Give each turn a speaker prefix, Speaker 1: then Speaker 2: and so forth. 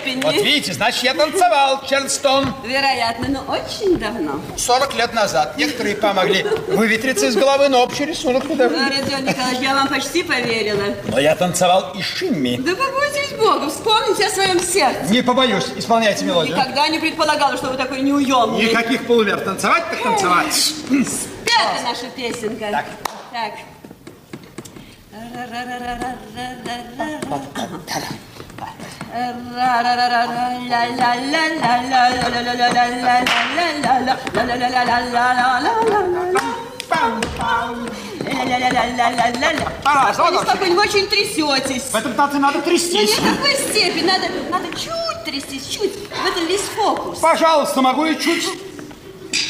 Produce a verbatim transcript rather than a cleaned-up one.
Speaker 1: степени.
Speaker 2: Вот видите, значит, я танцевал Чарльстон.
Speaker 1: Вероятно, но очень давно.
Speaker 2: сорок лет назад. Некоторые помогли выветриться из головы, но общий рисунок не дали.
Speaker 1: Ну, Родион Николаевич, я вам почти поверила.
Speaker 2: Но я танцевал и Шимми.
Speaker 1: Да побойтесь Бога, вспомните о своем сердце.
Speaker 2: Не побоюсь, исполняйте мелодию.
Speaker 1: Никогда не предполагала, что вы такой неуемный.
Speaker 2: Никаких полумер. Танцевать, так танцевать.
Speaker 1: Спята наша песенка.
Speaker 2: Так.
Speaker 1: Так. Вы очень трясетесь.
Speaker 2: В этом танце надо трястись.
Speaker 1: Ну, не в такой степени. Надо, надо чуть трястись, чуть. В этом весь фокус.
Speaker 2: Пожалуйста, могу и чуть.